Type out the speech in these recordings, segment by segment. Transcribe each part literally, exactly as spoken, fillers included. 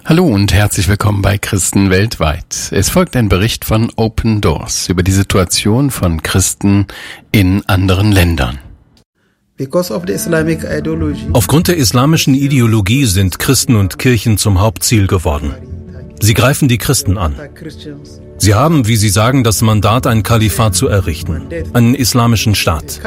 Hallo und herzlich willkommen bei Christen weltweit. Es folgt ein Bericht von Open Doors über die Situation von Christen in anderen Ländern. Aufgrund der islamischen Ideologie sind Christen und Kirchen zum Hauptziel geworden. Sie greifen die Christen an. Sie haben, wie sie sagen, das Mandat, ein Kalifat zu errichten, einen islamischen Staat.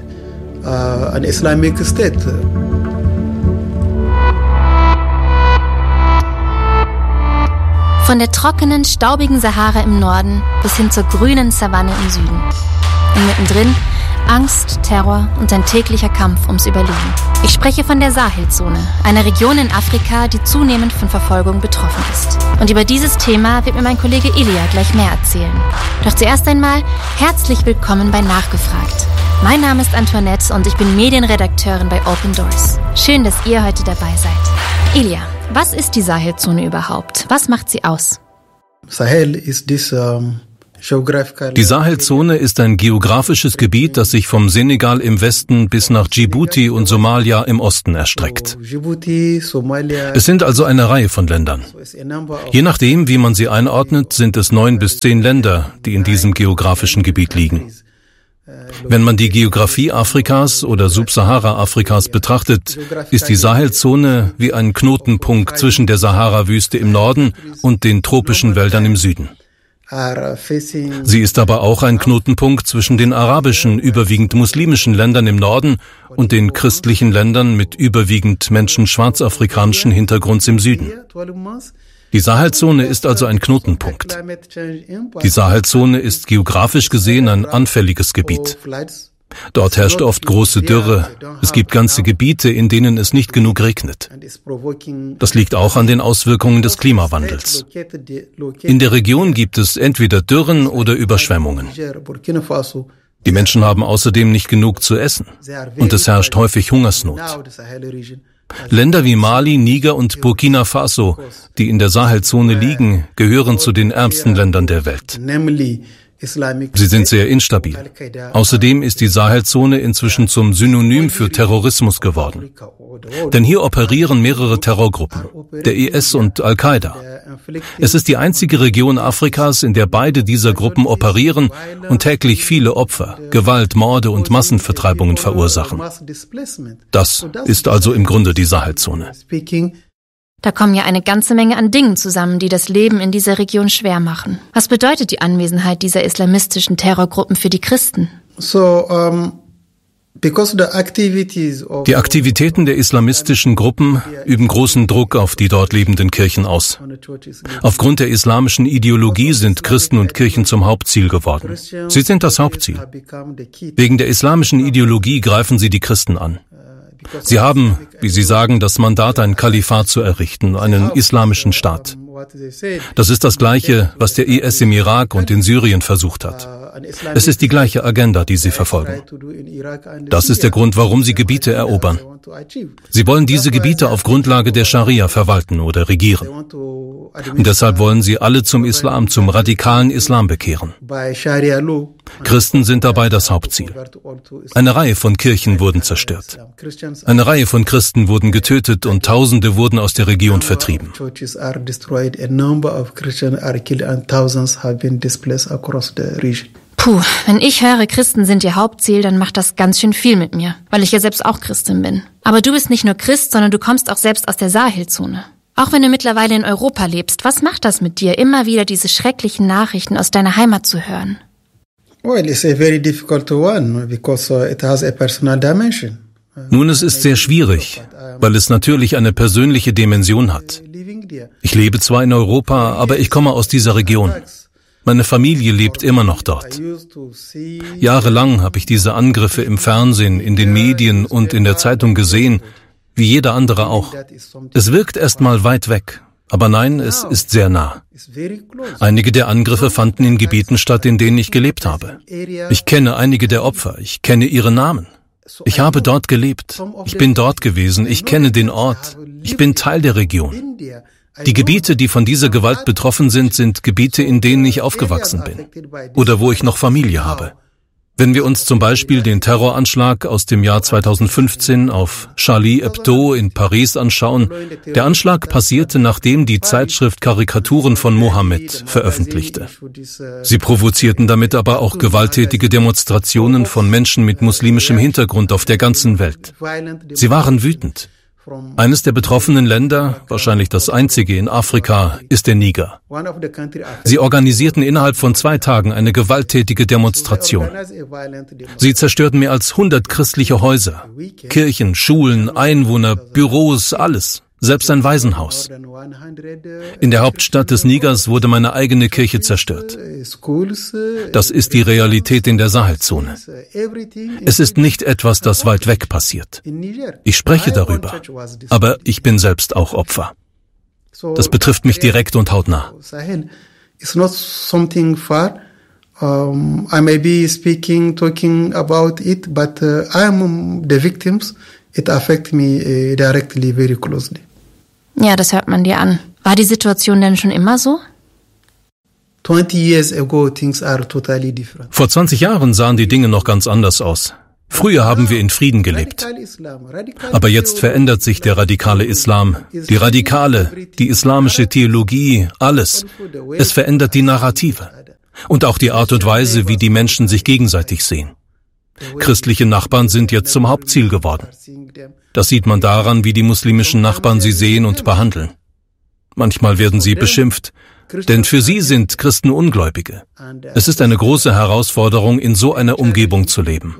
Von der trockenen, staubigen Sahara im Norden bis hin zur grünen Savanne im Süden. Und mittendrin Angst, Terror und ein täglicher Kampf ums Überleben. Ich spreche von der Sahelzone, einer Region in Afrika, die zunehmend von Verfolgung betroffen ist. Und über dieses Thema wird mir mein Kollege Ilya gleich mehr erzählen. Doch zuerst einmal herzlich willkommen bei Nachgefragt. Mein Name ist Antoinette und ich bin Medienredakteurin bei Open Doors. Schön, dass ihr heute dabei seid. Ilya, was ist die Sahelzone überhaupt? Was macht sie aus? Sahel ist this, um Die Sahelzone ist ein geografisches Gebiet, das sich vom Senegal im Westen bis nach Djibouti und Somalia im Osten erstreckt. Es sind also eine Reihe von Ländern. Je nachdem, wie man sie einordnet, sind es neun bis zehn Länder, die in diesem geografischen Gebiet liegen. Wenn man die Geografie Afrikas oder Subsahara-Afrikas betrachtet, ist die Sahelzone wie ein Knotenpunkt zwischen der Sahara-Wüste im Norden und den tropischen Wäldern im Süden. Sie ist aber auch ein Knotenpunkt zwischen den arabischen, überwiegend muslimischen Ländern im Norden und den christlichen Ländern mit überwiegend Menschen schwarzafrikanischen Hintergrunds im Süden. Die Sahelzone ist also ein Knotenpunkt. Die Sahelzone ist geografisch gesehen ein anfälliges Gebiet. Dort herrscht oft große Dürre. Es gibt ganze Gebiete, in denen es nicht genug regnet. Das liegt auch an den Auswirkungen des Klimawandels. In der Region gibt es entweder Dürren oder Überschwemmungen. Die Menschen haben außerdem nicht genug zu essen und es herrscht häufig Hungersnot. Länder wie Mali, Niger und Burkina Faso, die in der Sahelzone liegen, gehören zu den ärmsten Ländern der Welt. Sie sind sehr instabil. Außerdem ist die Sahelzone inzwischen zum Synonym für Terrorismus geworden. Denn hier operieren mehrere Terrorgruppen, der I S und Al-Qaida. Es ist die einzige Region Afrikas, in der beide dieser Gruppen operieren und täglich viele Opfer, Gewalt, Morde und Massenvertreibungen verursachen. Das ist also im Grunde die Sahelzone. Da kommen ja eine ganze Menge an Dingen zusammen, die das Leben in dieser Region schwer machen. Was bedeutet die Anwesenheit dieser islamistischen Terrorgruppen für die Christen? So, um, because the activities of Die Aktivitäten der islamistischen Gruppen üben großen Druck auf die dort lebenden Kirchen aus. Aufgrund der islamischen Ideologie sind Christen und Kirchen zum Hauptziel geworden. Sie sind das Hauptziel. Wegen der islamischen Ideologie greifen sie die Christen an. Sie haben, wie sie sagen, das Mandat, ein Kalifat zu errichten, einen islamischen Staat. Das ist das Gleiche, was der I S im Irak und in Syrien versucht hat. Es ist die gleiche Agenda, die sie verfolgen. Das ist der Grund, warum sie Gebiete erobern. Sie wollen diese Gebiete auf Grundlage der Scharia verwalten oder regieren. Und deshalb wollen sie alle zum Islam, zum radikalen Islam bekehren. Christen sind dabei das Hauptziel. Eine Reihe von Kirchen wurden zerstört. Eine Reihe von Christen wurden getötet und Tausende wurden aus der Region vertrieben. Puh, wenn ich höre, Christen sind ihr Hauptziel, dann macht das ganz schön viel mit mir, weil ich ja selbst auch Christin bin. Aber du bist nicht nur Christ, sondern du kommst auch selbst aus der Sahelzone. Auch wenn du mittlerweile in Europa lebst, was macht das mit dir, immer wieder diese schrecklichen Nachrichten aus deiner Heimat zu hören? Well, it's a very difficult one because it has a personal dimension. Nun, es ist sehr schwierig, weil es natürlich eine persönliche Dimension hat. Ich lebe zwar in Europa, aber ich komme aus dieser Region. Meine Familie lebt immer noch dort. Jahrelang habe ich diese Angriffe im Fernsehen, in den Medien und in der Zeitung gesehen, wie jeder andere auch. Es wirkt erstmal weit weg, aber nein, es ist sehr nah. Einige der Angriffe fanden in Gebieten statt, in denen ich gelebt habe. Ich kenne einige der Opfer, ich kenne ihre Namen. Ich habe dort gelebt, ich bin dort gewesen, ich kenne den Ort, ich bin Teil der Region. Die Gebiete, die von dieser Gewalt betroffen sind, sind Gebiete, in denen ich aufgewachsen bin oder wo ich noch Familie habe. Wenn wir uns zum Beispiel den Terroranschlag aus dem Jahr zweitausendfünfzehn auf Charlie Hebdo in Paris anschauen, der Anschlag passierte, nachdem die Zeitschrift Karikaturen von Mohammed veröffentlichte. Sie provozierten damit aber auch gewalttätige Demonstrationen von Menschen mit muslimischem Hintergrund auf der ganzen Welt. Sie waren wütend. Eines der betroffenen Länder, wahrscheinlich das einzige in Afrika, ist der Niger. Sie organisierten innerhalb von zwei Tagen eine gewalttätige Demonstration. Sie zerstörten mehr als hundert christliche Häuser, Kirchen, Schulen, Einwohner, Büros, alles, selbst ein Waisenhaus. In der Hauptstadt des Nigers wurde meine eigene Kirche zerstört. Das ist die Realität in der Sahelzone. Es ist nicht etwas, das weit weg passiert. Ich spreche darüber, aber ich bin selbst auch Opfer. Das betrifft mich direkt und hautnah. It's not something far. Um, I may be speaking, talking about it, but uh, I am the victims. It affects me uh, directly, very closely. Ja, das hört man dir an. War die Situation denn schon immer so? twenty years ago, things are totally different. Vor zwanzig Jahren sahen die Dinge noch ganz anders aus. Früher haben wir in Frieden gelebt. Aber jetzt verändert sich der radikale Islam, die Radikale, die islamische Theologie, alles. Es verändert die Narrative und auch die Art und Weise, wie die Menschen sich gegenseitig sehen. Christliche Nachbarn sind jetzt zum Hauptziel geworden. Das sieht man daran, wie die muslimischen Nachbarn sie sehen und behandeln. Manchmal werden sie beschimpft, denn für sie sind Christen Ungläubige. Es ist eine große Herausforderung, in so einer Umgebung zu leben.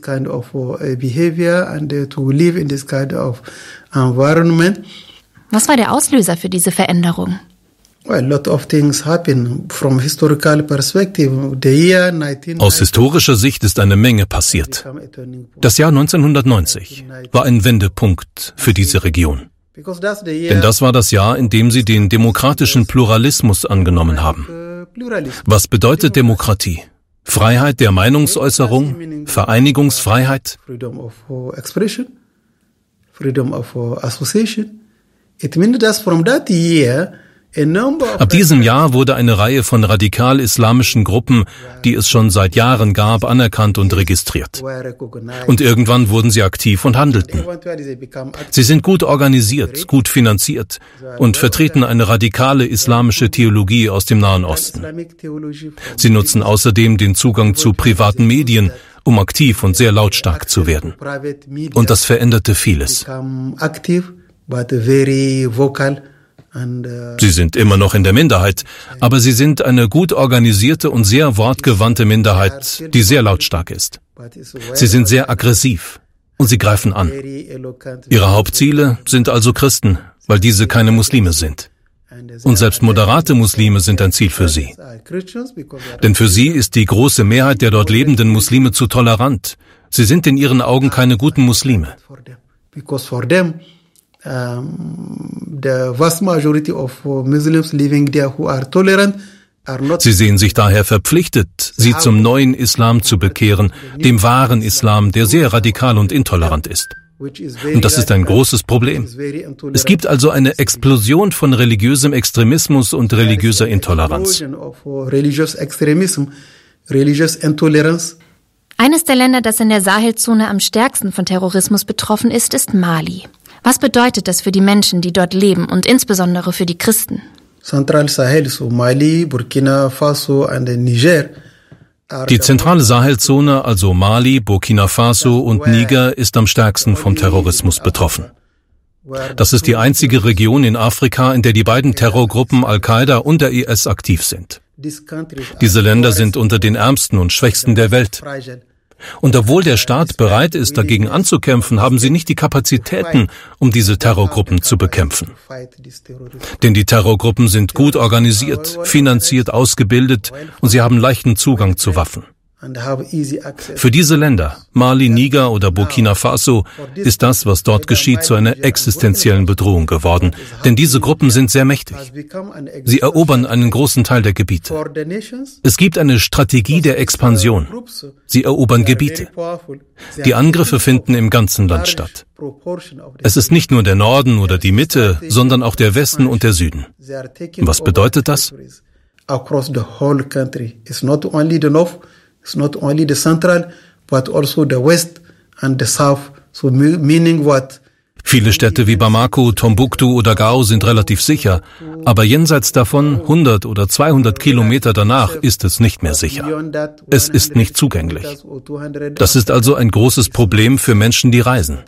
Was war der Auslöser für diese Veränderung? Aus historischer Sicht ist eine Menge passiert. Das Jahr neunzehnhundertneunzig war ein Wendepunkt für diese Region. Denn das war das Jahr, in dem sie den demokratischen Pluralismus angenommen haben. Was bedeutet Demokratie? Freiheit der Meinungsäußerung, Vereinigungsfreiheit? Freedom of association. It means that from that year Ab diesem Jahr wurde eine Reihe von radikal-islamischen Gruppen, die es schon seit Jahren gab, anerkannt und registriert. Und irgendwann wurden sie aktiv und handelten. Sie sind gut organisiert, gut finanziert und vertreten eine radikale islamische Theologie aus dem Nahen Osten. Sie nutzen außerdem den Zugang zu privaten Medien, um aktiv und sehr lautstark zu werden. Und das veränderte vieles. Sie sind immer noch in der Minderheit, aber sie sind eine gut organisierte und sehr wortgewandte Minderheit, die sehr lautstark ist. Sie sind sehr aggressiv und sie greifen an. Ihre Hauptziele sind also Christen, weil diese keine Muslime sind. Und selbst moderate Muslime sind ein Ziel für sie. Denn für sie ist die große Mehrheit der dort lebenden Muslime zu tolerant. Sie sind in ihren Augen keine guten Muslime. Sie sehen sich daher verpflichtet, sie zum neuen Islam zu bekehren, dem wahren Islam, der sehr radikal und intolerant ist. Und das ist ein großes Problem. Es gibt also eine Explosion von religiösem Extremismus und religiöser Intoleranz. Eines der Länder, das in der Sahelzone am stärksten von Terrorismus betroffen ist, ist Mali. Was bedeutet das für die Menschen, die dort leben und insbesondere für die Christen? Central Sahel, so Mali, Burkina Faso und Niger. Die zentrale Sahelzone, also Mali, Burkina Faso und Niger, ist am stärksten vom Terrorismus betroffen. Das ist die einzige Region in Afrika, in der die beiden Terrorgruppen Al-Qaida und der I S aktiv sind. Diese Länder sind unter den ärmsten und schwächsten der Welt. Und obwohl der Staat bereit ist, dagegen anzukämpfen, haben sie nicht die Kapazitäten, um diese Terrorgruppen zu bekämpfen. Denn die Terrorgruppen sind gut organisiert, finanziert, ausgebildet und sie haben leichten Zugang zu Waffen. Für diese Länder, Mali, Niger oder Burkina Faso, ist das, was dort geschieht, zu einer existenziellen Bedrohung geworden. Denn diese Gruppen sind sehr mächtig. Sie erobern einen großen Teil der Gebiete. Es gibt eine Strategie der Expansion. Sie erobern Gebiete. Die Angriffe finden im ganzen Land statt. Es ist nicht nur der Norden oder die Mitte, sondern auch der Westen und der Süden. Was bedeutet das? It's not only the central, but also the west and the south. So meaning what? Viele Städte wie Bamako, Tombuktu oder Gao sind relativ sicher, aber jenseits davon, hundert oder zweihundert Kilometer danach, ist es nicht mehr sicher. Es ist nicht zugänglich. Das ist also ein großes Problem für Menschen, die reisen.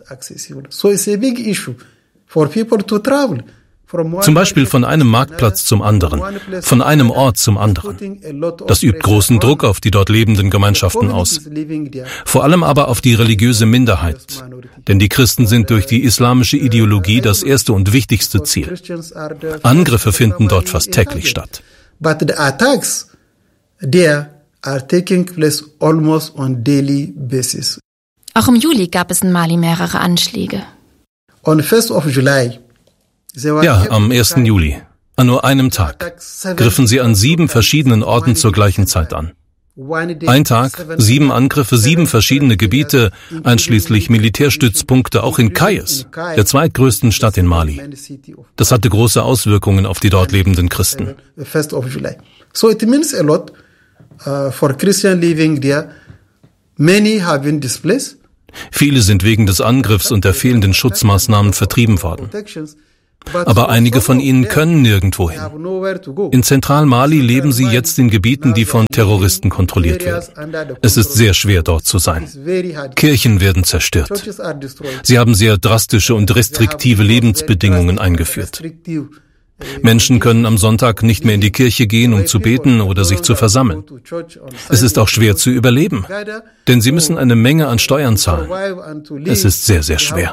Zum Beispiel von einem Marktplatz zum anderen, von einem Ort zum anderen. Das übt großen Druck auf die dort lebenden Gemeinschaften aus. Vor allem aber auf die religiöse Minderheit. Denn die Christen sind durch die islamische Ideologie das erste und wichtigste Ziel. Angriffe finden dort fast täglich statt. But the attacks there are taking place almost on daily basis. Auch im Juli gab es in Mali mehrere Anschläge. On first of July. Ja, am ersten Juli. An nur einem Tag griffen sie an sieben verschiedenen Orten zur gleichen Zeit an. Ein Tag, sieben Angriffe, sieben verschiedene Gebiete, einschließlich Militärstützpunkte, auch in Kayes, der zweitgrößten Stadt in Mali. Das hatte große Auswirkungen auf die dort lebenden Christen. So it means a lot for Christians living there. Many have been displaced. Viele sind wegen des Angriffs und der fehlenden Schutzmaßnahmen vertrieben worden. Aber einige von ihnen können nirgendwo hin. In Zentral-Mali leben sie jetzt in Gebieten, die von Terroristen kontrolliert werden. Es ist sehr schwer, dort zu sein. Kirchen werden zerstört. Sie haben sehr drastische und restriktive Lebensbedingungen eingeführt. Menschen können am Sonntag nicht mehr in die Kirche gehen, um zu beten oder sich zu versammeln. Es ist auch schwer zu überleben, denn sie müssen eine Menge an Steuern zahlen. Es ist sehr, sehr schwer.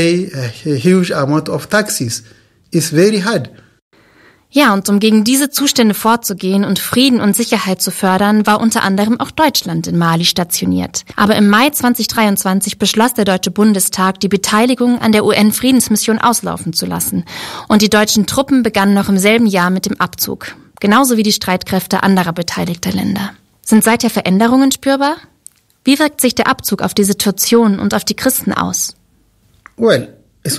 Ja, und um gegen diese Zustände vorzugehen und Frieden und Sicherheit zu fördern, war unter anderem auch Deutschland in Mali stationiert. Aber im Mai zweitausenddreiundzwanzig beschloss der Deutsche Bundestag, die Beteiligung an der U N-Friedensmission auslaufen zu lassen. Und die deutschen Truppen begannen noch im selben Jahr mit dem Abzug. Genauso wie die Streitkräfte anderer beteiligter Länder. Sind seither Veränderungen spürbar? Wie wirkt sich der Abzug auf die Situation und auf die Christen aus? Well.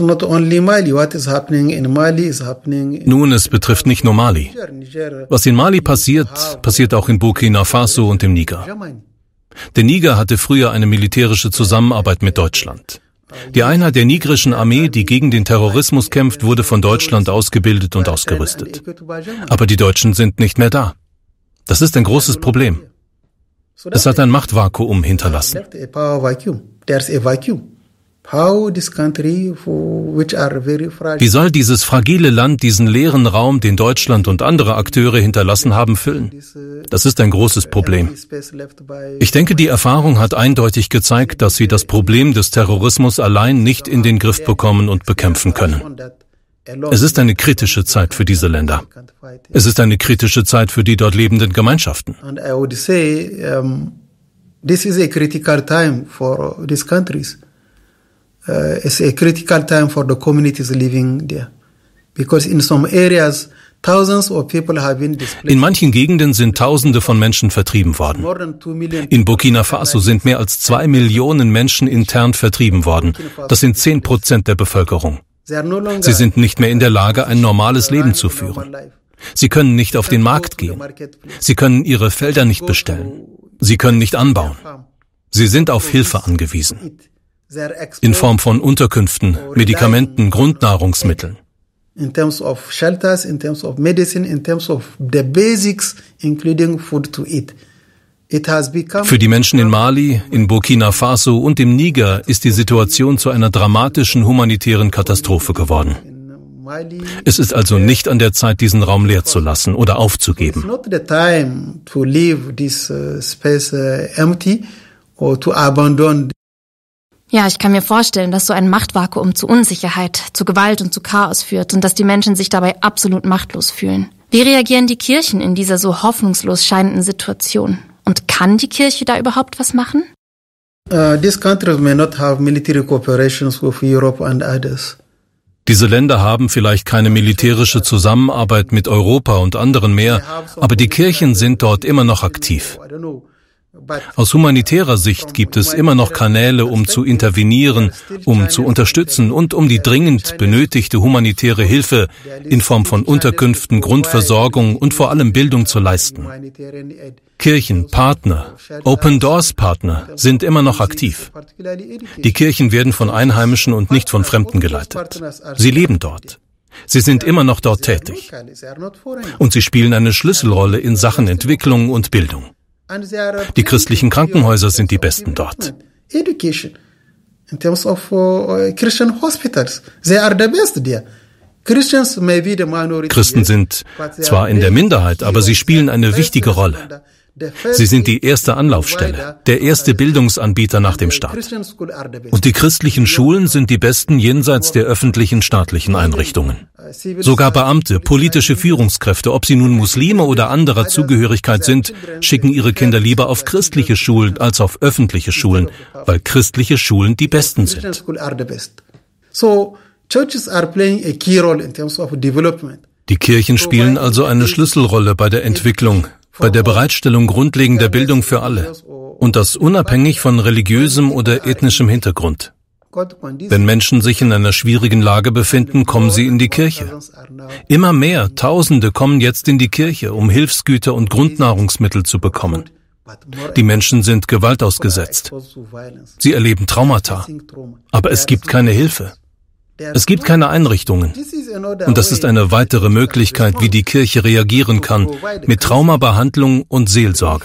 Nun, es betrifft nicht nur Mali. Was in Mali passiert, passiert auch in Burkina Faso und im Niger. Der Niger hatte früher eine militärische Zusammenarbeit mit Deutschland. Die Einheit der nigerischen Armee, die gegen den Terrorismus kämpft, wurde von Deutschland ausgebildet und ausgerüstet. Aber die Deutschen sind nicht mehr da. Das ist ein großes Problem. Es hat ein Machtvakuum hinterlassen. Wie soll dieses fragile Land diesen leeren Raum, den Deutschland und andere Akteure hinterlassen haben, füllen? Das ist ein großes Problem. Ich denke, die Erfahrung hat eindeutig gezeigt, dass sie das Problem des Terrorismus allein nicht in den Griff bekommen und bekämpfen können. Es ist eine kritische Zeit für diese Länder. Es ist eine kritische Zeit für die dort lebenden Gemeinschaften. This is a critical time for these countries. Uh, it's a critical time for the communities living there. Because in some areas, thousands of people have been displaced. In manchen Gegenden sind Tausende von Menschen vertrieben worden. In Burkina Faso sind mehr als zwei Millionen Menschen intern vertrieben worden. Das sind zehn Prozent der Bevölkerung. Sie sind nicht mehr in der Lage, ein normales Leben zu führen. Sie können nicht auf den Markt gehen. Sie können ihre Felder nicht bestellen. Sie können nicht anbauen. Sie sind auf Hilfe angewiesen. In Form von Unterkünften, Medikamenten, Grundnahrungsmitteln. In terms of shelters, in terms of medicine, in terms of the basics, including food to eat. It has become Für die Menschen in Mali, in Burkina Faso und im Niger ist die Situation zu einer dramatischen humanitären Katastrophe geworden. Es ist also nicht an der Zeit, diesen Raum leer zu lassen oder aufzugeben. It's not the time to leave this uh, space uh, empty or to abandon. Ja, ich kann mir vorstellen, dass so ein Machtvakuum zu Unsicherheit, zu Gewalt und zu Chaos führt und dass die Menschen sich dabei absolut machtlos fühlen. Wie reagieren die Kirchen in dieser so hoffnungslos scheinenden Situation? Und kann die Kirche da überhaupt was machen? Uh, these countries may not have military cooperations with Europe and others. Diese Länder haben vielleicht keine militärische Zusammenarbeit mit Europa und anderen mehr, aber die Kirchen sind dort immer noch aktiv. Aus humanitärer Sicht gibt es immer noch Kanäle, um zu intervenieren, um zu unterstützen und um die dringend benötigte humanitäre Hilfe in Form von Unterkünften, Grundversorgung und vor allem Bildung zu leisten. Kirchen, Partner, Open Doors Partner sind immer noch aktiv. Die Kirchen werden von Einheimischen und nicht von Fremden geleitet. Sie leben dort. Sie sind immer noch dort tätig. Und sie spielen eine Schlüsselrolle in Sachen Entwicklung und Bildung. Die christlichen Krankenhäuser sind die besten dort. Christen sind zwar in der Minderheit, aber sie spielen eine wichtige Rolle. Sie sind die erste Anlaufstelle, der erste Bildungsanbieter nach dem Staat. Und die christlichen Schulen sind die besten jenseits der öffentlichen staatlichen Einrichtungen. Sogar Beamte, politische Führungskräfte, ob sie nun Muslime oder anderer Zugehörigkeit sind, schicken ihre Kinder lieber auf christliche Schulen als auf öffentliche Schulen, weil christliche Schulen die besten sind. Die Kirchen spielen also eine Schlüsselrolle bei der Entwicklung, bei der Bereitstellung grundlegender Bildung für alle, und das unabhängig von religiösem oder ethnischem Hintergrund. Wenn Menschen sich in einer schwierigen Lage befinden, kommen sie in die Kirche. Immer mehr Tausende kommen jetzt in die Kirche, um Hilfsgüter und Grundnahrungsmittel zu bekommen. Die Menschen sind Gewalt ausgesetzt. Sie erleben Traumata. Aber es gibt keine Hilfe. Es gibt keine Einrichtungen. Und das ist eine weitere Möglichkeit, wie die Kirche reagieren kann, mit Traumabehandlung und Seelsorge.